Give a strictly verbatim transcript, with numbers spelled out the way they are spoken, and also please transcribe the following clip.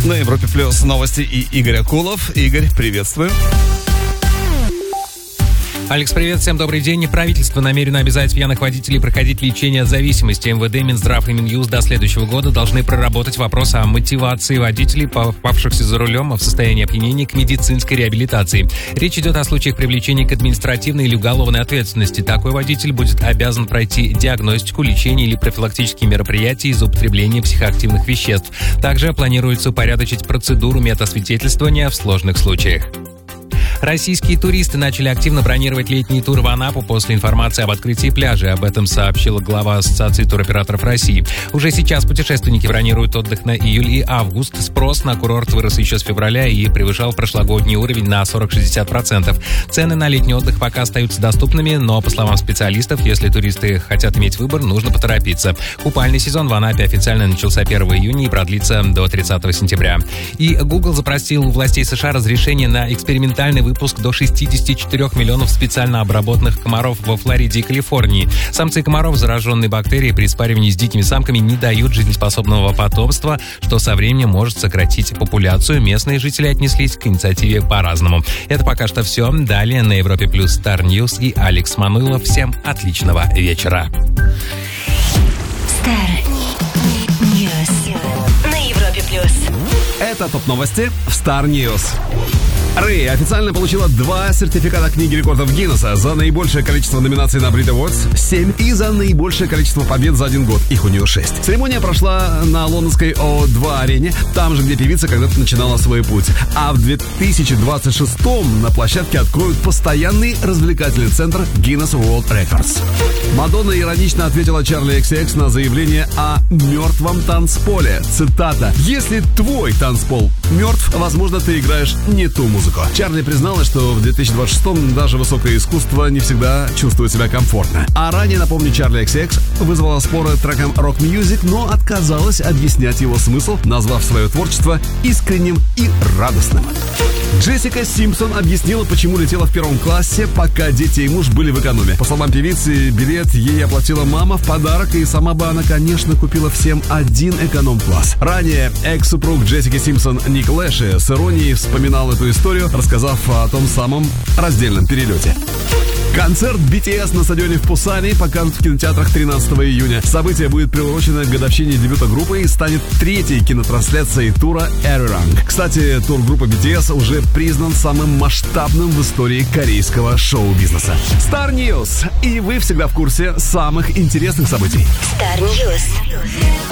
На Европе Плюс новости и Игорь Акулов. Игорь, приветствую. Алекс, привет, всем добрый день. Правительство намерено обязать пьяных водителей проходить лечение от зависимости. МВД, Минздрав и Минюст до следующего года должны проработать вопрос о мотивации водителей, попавшихся за рулем в состоянии опьянения, к медицинской реабилитации. Речь идет о случаях привлечения к административной или уголовной ответственности. Такой водитель будет обязан пройти диагностику, лечение или профилактические мероприятия из-за употребления психоактивных веществ. Также планируется упорядочить процедуру медосвидетельствования в сложных случаях. Российские туристы начали активно бронировать летний тур в Анапу после информации об открытии пляжа. Об этом сообщила глава Ассоциации туроператоров России. Уже сейчас путешественники бронируют отдых на июль и август. Спрос на курорт вырос еще с февраля и превышал прошлогодний уровень на сорок-шестьдесят процентов. Цены на летний отдых пока остаются доступными, но, по словам специалистов, если туристы хотят иметь выбор, нужно поторопиться. Купальный сезон в Анапе официально начался первого июня и продлится до тридцатого сентября. И Google запросил у властей США разрешение на экспериментальный выпуск Выпуск до шестьдесят четыре миллионов специально обработанных комаров во Флориде и Калифорнии. Самцы комаров, зараженные бактерией, при спаривании с дикими самками не дают жизнеспособного потомства, что со временем может сократить популяцию. Местные жители отнеслись к инициативе по-разному. Это пока что все. Далее на Европе Плюс Star News и Алекс Мануилов. Всем отличного вечера. Star News на Европе Плюс. Это топ-новости в Star News. Рэй официально получила два сертификата книги рекордов Гиннесса за наибольшее количество номинаций на Brit Awards — семь, и за наибольшее количество побед за один год, их у нее шесть. Церемония прошла на лондонской О два арене, там же, где певица когда-то начинала свой путь. А в две тысячи двадцать шестом на площадке откроют постоянный развлекательный центр Guinness World Records. Мадонна иронично ответила Чарли икс икс на заявление о мертвом танцполе. Цитата: «Если твой танцпол мертв, возможно, ты играешь не ту музыку». Чарли призналась, что в две тысячи двадцать шестом даже высокое искусство не всегда чувствует себя комфортно. А ранее, напомню, Чарли икс икс вызвала споры треком Rock Music, но отказалась объяснять его смысл, назвав свое творчество искренним и радостным. Джессика Симпсон объяснила, почему летела в первом классе, пока дети и муж были в экономе. По словам певицы, билет ей оплатила мама в подарок, и сама бы она, конечно, купила всем один эконом-класс. Ранее экс-супруг Джессики Симпсон Ник Лэши с иронией вспоминал эту историю, рассказав о том самом раздельном перелете. Концерт би ти эс на стадионе в Пусане покажут в кинотеатрах тринадцатого июня. Событие будет приурочено к годовщине дебюта группы и станет третьей кинотрансляцией тура Arirang. Кстати, тур группы би ти эс уже признан самым масштабным в истории корейского шоу-бизнеса. Star News. И вы всегда в курсе самых интересных событий. Star News.